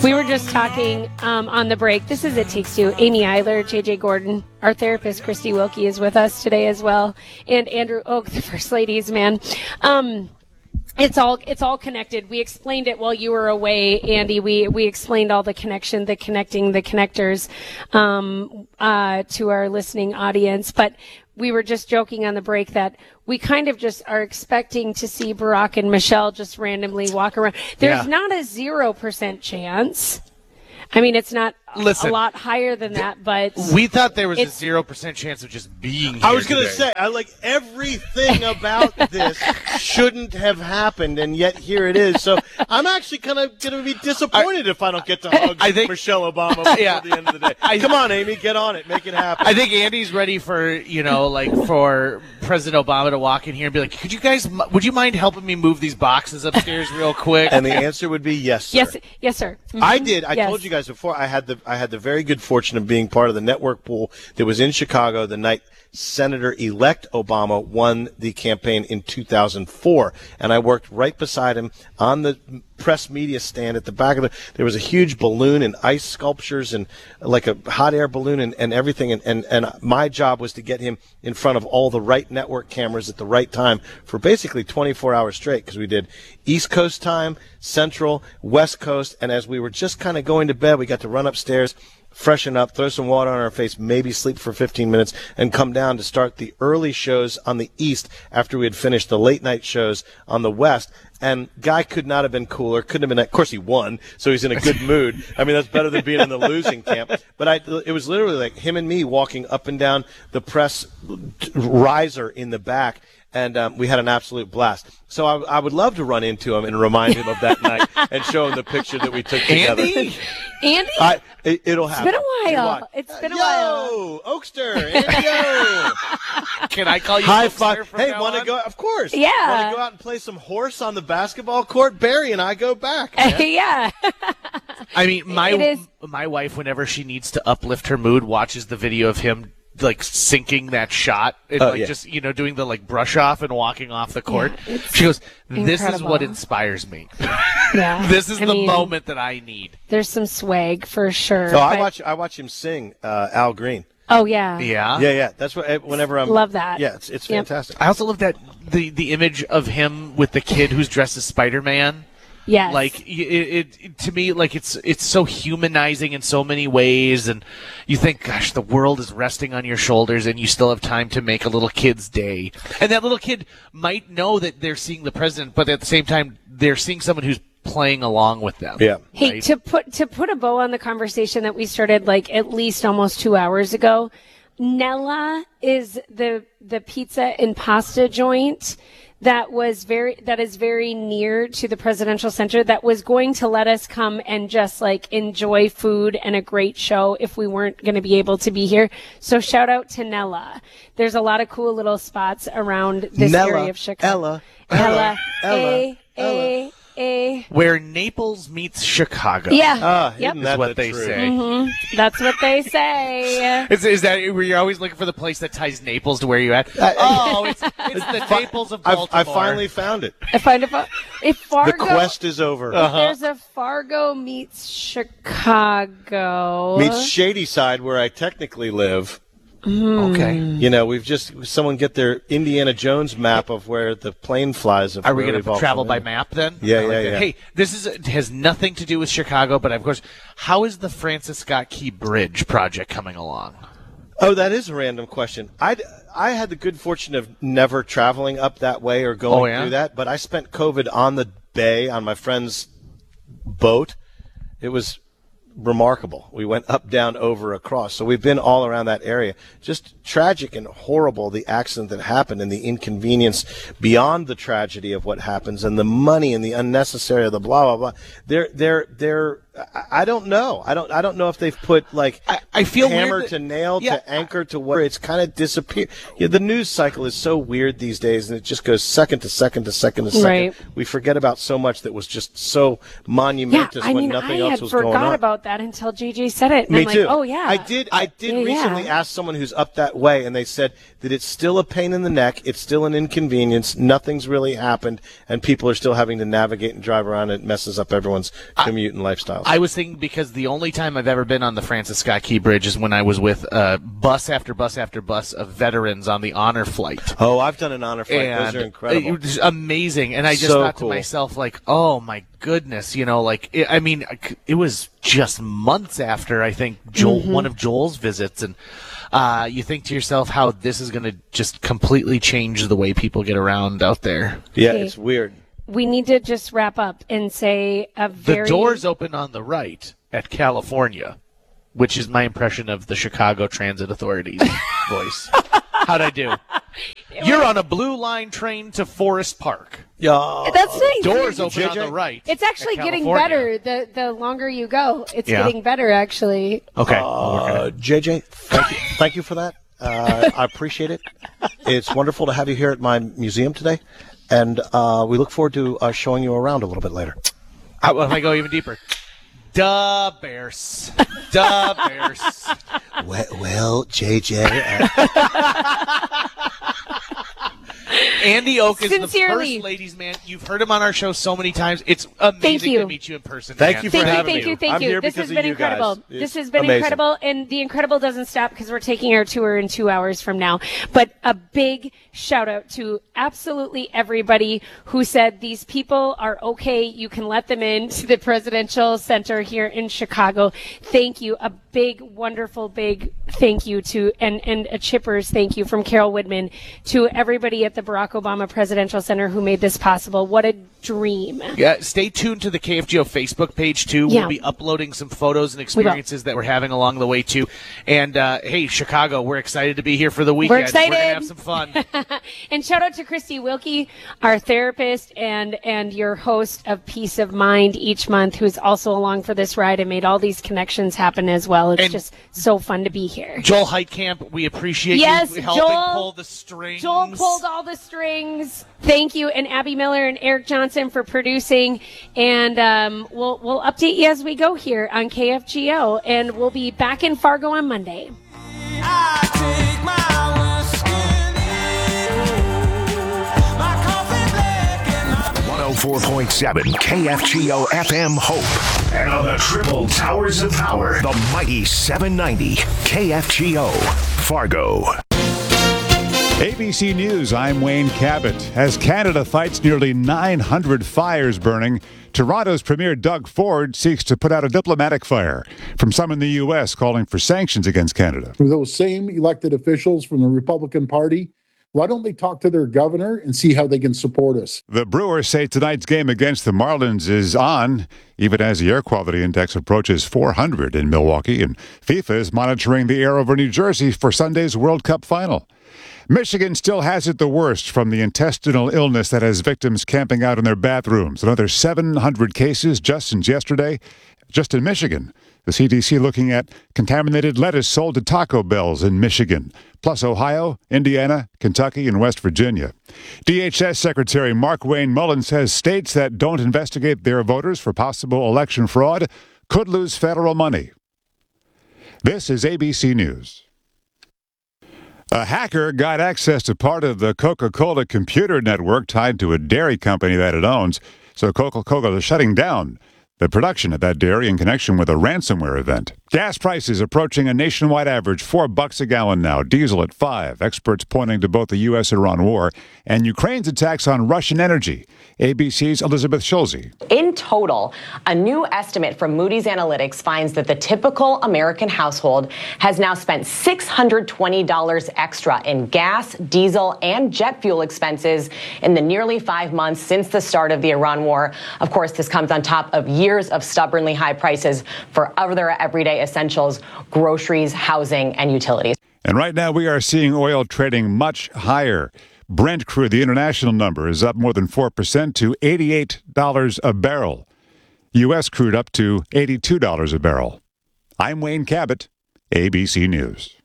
We were just talking on the break. This is It Takes Two. Amy Eiler, JJ Gordon, our therapist, Christy Wilkie, is with us today as well. And Andrew Oak, the First Ladies, man. It's all connected. We explained it while you were away, Andy. We explained all the connecting the connectors to our listening audience. But we were just joking on the break that we kind of just are expecting to see Barack and Michelle just randomly walk around. There's not a 0% chance. I mean, it's not a lot higher than that, but we thought there was a 0% chance of just being here. I was going to say, I like everything about this shouldn't have happened, and yet here it is. So I'm actually kind of going to be disappointed if I don't get to hug Michelle Obama before the end of the day. Come on, Amy, get on it, make it happen. I think Andy's ready for for President Obama to walk in here and be like, would you mind helping me move these boxes upstairs real quick? And the answer would be yes, sir. Yes, sir. Mm-hmm. I did. I told you guys before. I had the very good fortune of being part of the network pool that was in Chicago the night Senator-elect Obama won the campaign in 2004, and I worked right beside him on the press media stand at the back of there was a huge balloon and ice sculptures and like a hot air balloon and everything, and my job was to get him in front of all the right network cameras at the right time for basically 24 hours straight, because we did East Coast time, Central, West Coast, and as we were just kind of going to bed, we got to run upstairs, freshen up, throw some water on our face, maybe sleep for 15 minutes, and come down to start the early shows on the East after we had finished the late night shows on the West. And Guy could not have been cooler. Couldn't have been. Of course, he won, so he's in a good mood. I mean, that's better than being in the losing camp. But it was literally like him and me walking up and down the press riser in the back. And we had an absolute blast. So I would love to run into him and remind him of that night and show him the picture that we took together. Andy? It'll happen. It's been a while. It's been a while. Yo, Oakster, Andy, yo. Can I call you High Oakster five. Hey, want to go? Of course. Yeah. Want to go out and play some horse on the basketball court? Barry and I go back. Yeah. I mean, my wife, whenever she needs to uplift her mood, watches the video of him like sinking that shot and just doing the like brush off and walking off the court. Yeah, she goes, "This is what inspires me. Yeah, this is the moment that I need." There's some swag for sure. So I watch him sing Al Green. Oh yeah. Yeah. That's what. Whenever I'm love that. Yeah, it's fantastic. I also love that the image of him with the kid who's dressed as Spider-Man. Yes. Like it to me, like it's so humanizing in so many ways, and you think, gosh, the world is resting on your shoulders, and you still have time to make a little kid's day. And that little kid might know that they're seeing the president, but at the same time, they're seeing someone who's playing along with them. Yeah. Hey, to put a bow on the conversation that we started like at least almost 2 hours ago, Nella is the pizza and pasta joint that is very near to the presidential center that was going to let us come and just like enjoy food and a great show if we weren't going to be able to be here. So shout out to Nella. There's a lot of cool little spots around this area of Chicago. Ella. Where Naples meets Chicago. Yeah. Yep. That's what they say. Mm-hmm. That's what they say. Is that where you're always looking for the place that ties Naples to where you're at? It's the Naples of Baltimore. I finally found it. If Fargo, the quest is over. There's a Fargo meets Chicago. Meets Shadyside, where I technically live. Okay. Someone get their Indiana Jones map of where the plane flies. Are we going to travel by map then? Yeah. Hey, this has nothing to do with Chicago, but of course, how is the Francis Scott Key Bridge project coming along? Oh, that is a random question. I had the good fortune of never traveling up that way or going through that, but I spent COVID on the bay on my friend's boat. It was remarkable. We went up, down, over, across. So we've been all around that area. Just tragic and horrible, the accident that happened and the inconvenience beyond the tragedy of what happens and the money and the unnecessary, the blah, blah, blah. I don't know. I don't know if they've put I feel hammer weird to nail to anchor to where it's kind of disappeared. Yeah, the news cycle is so weird these days, and it just goes second to second to second to second. Right. We forget about so much that was just so monumentous when nothing else was going on. I had forgot about about that until JJ said it. And Me I'm too. like, oh, yeah. I did recently yeah. ask someone who's up that way, and they said that it's still a pain in the neck. It's still an inconvenience. Nothing's really happened, and people are still having to navigate and drive around. It messes up everyone's commute and lifestyles. I was thinking because the only time I've ever been on the Francis Scott Key Bridge is when I was with bus after bus after bus of veterans on the honor flight. Oh, I've done an honor flight. And those are incredible. It was amazing. And I just So thought cool. to myself, like, oh, my goodness. It was just months after, I think, one of Joel's visits. And you think to yourself how this is going to just completely change the way people get around out there. Yeah, Okay. it's weird. We need to just wrap up and say a The very... doors open on the right at California, which is my impression of the Chicago Transit Authority's voice. How'd I do? You're on a Blue Line train to Forest Park. Yeah. That's nice. Doors open on JJ? the right. It's actually at getting California. better the longer you go. It's Yeah. getting better, actually. Okay. I'll work on it. JJ, thank you for that. I appreciate it. It's wonderful to have you here at my museum today, and we look forward to showing you around a little bit later. How if I go even deeper? Duh, Bears. Duh, Bears. Well, JJ. Andy Oak is Sincerely. the first ladies' man. You've heard him on our show so many times. It's amazing you. to meet you in person. Thank man. you for Thank you, having thank me. you, thank I'm you. here This because has of been you guys. incredible. It's This has been amazing. incredible, and the incredible doesn't stop because we're taking our tour in 2 hours from now. But a big shout out to absolutely everybody who said these people are okay. You can let them into the Presidential Center here in Chicago. Thank you. A big, wonderful, big thank you to, and a chipper's thank you from Carol Woodman to everybody at the Barack Obama Presidential Center who made this possible. What a dream. Yeah, stay tuned to the KFGO Facebook page, too. Yeah. We'll be uploading some photos and experiences that we're having along the way, too. And, hey, Chicago, we're excited to be here for the weekend. We're excited. We're going to have some fun. And shout out to Christy Wilkie, our therapist and your host of Peace of Mind each month, who's also along for this ride and made all these connections happen as well. It's And just so fun to be here. Joel Heitkamp, we appreciate Yes, you helping Joel- pull the strings. Joel pulled all the strings. Thank you, and Abby Miller and Eric Johnson for producing. And we'll update you as we go here on KFGO, and we'll be back in Fargo on Monday. I take my whiskey, my coffee black, and my 104.7 KFGO FM Hope. And on the triple towers of power, the mighty 790 KFGO Fargo. ABC News, I'm Wayne Cabot. As Canada fights nearly 900 fires burning, Toronto's Premier Doug Ford seeks to put out a diplomatic fire from some in the U.S. calling for sanctions against Canada. For those same elected officials from the Republican Party, why don't they talk to their governor and see how they can support us? The Brewers say tonight's game against the Marlins is on, even as the air quality index approaches 400 in Milwaukee, and FIFA is monitoring the air over New Jersey for Sunday's World Cup final. Michigan still has it the worst from the intestinal illness that has victims camping out in their bathrooms. Another 700 cases just since yesterday, just in Michigan. The CDC looking at contaminated lettuce sold to Taco Bells in Michigan, plus Ohio, Indiana, Kentucky, and West Virginia. DHS Secretary Mark Wayne Mullen says states that don't investigate their voters for possible election fraud could lose federal money. This is ABC News. A hacker got access to part of the Coca-Cola computer network tied to a dairy company that it owns, so Coca-Cola is shutting down the production at that dairy in connection with a ransomware event. Gas prices approaching a nationwide average $4 a gallon now, diesel at $5. Experts pointing to both the U.S.-Iran war and Ukraine's attacks on Russian energy. ABC's Elizabeth Schulze. In total, a new estimate from Moody's Analytics finds that the typical American household has now spent $620 extra in gas, diesel, and jet fuel expenses in the nearly 5 months since the start of the Iran war. Of course, this comes on top of years of stubbornly high prices for other everyday essentials, groceries, housing, and utilities. And right now we are seeing oil trading much higher. Brent crude, the international number, is up more than 4% to $88 a barrel. U.S. crude up to $82 a barrel. I'm Wayne Cabot, ABC News.